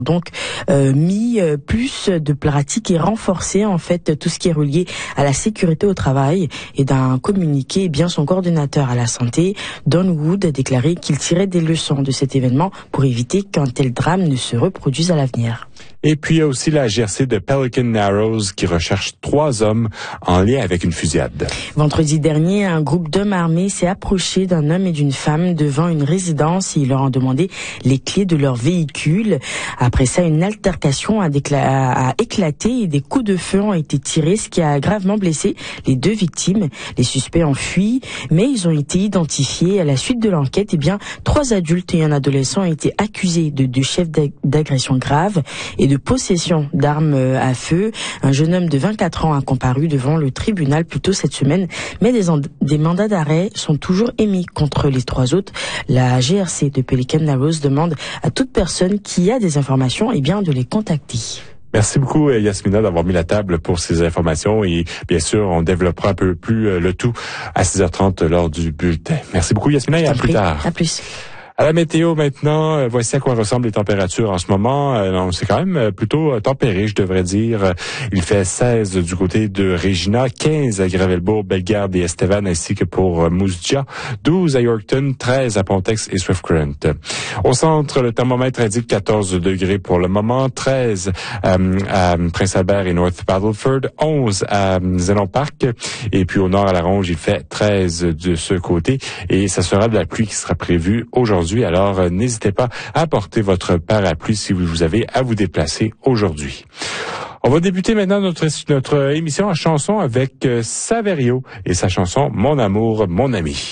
donc mis plus de pratique et renforcé en fait tout ce qui est relié à la sécurité au travail. Et d'un communiqué, son coordonnateur à la santé, Don Wood, a déclaré qu'il tirait des leçons de cet événement pour éviter qu'un tel drame ne se reproduise à l'avenir. Et puis il y a aussi la GRC de Pelican Narrows qui recherche 3 hommes en lien avec une fusillade. Vendredi dernier, un groupe d'hommes armés s'est approché d'un homme et d'une femme devant une résidence et ils leur ont demandé les clés de leur véhicule. Après ça, une altercation a éclaté et des coups de feu ont été tirés, ce qui a gravement blessé les 2 victimes. Les suspects ont fui, mais ils ont été identifiés. À la suite de l'enquête, 3 adultes et un adolescent ont été accusés de 2 chefs d'agression grave et de possession d'armes à feu. Un jeune homme de 24 ans a comparu devant le tribunal plus tôt cette semaine, mais des mandats d'arrêt sont toujours émis contre les 3 autres. La GRC de Pelican Narrows demande à toute personne qui a des informations, de les contacter. Merci beaucoup, Yasmina, d'avoir mis la table pour ces informations et bien sûr, on développera un peu plus le tout à 6h30 lors du bulletin. Merci beaucoup, Yasmina, et à plus tard. À plus. À la météo maintenant, voici à quoi ressemblent les températures en ce moment. C'est quand même plutôt tempéré, je devrais dire. Il fait 16 du côté de Regina, 15 à Gravelbourg, Bellegarde et Estevan, ainsi que pour Moose-Jaw, 12 à Yorkton, 13 à Pontex et Swift Current. Au centre, le thermomètre indique 14 degrés pour le moment, 13 à Prince Albert et North Battleford, 11 à Zénon Park, et puis au nord à La Ronge, il fait 13 de ce côté, et ça sera de la pluie qui sera prévue aujourd'hui. Alors, n'hésitez pas à apporter votre parapluie si vous avez à vous déplacer aujourd'hui. On va débuter maintenant notre émission en chanson avec Saverio et sa chanson « Mon amour, mon ami ».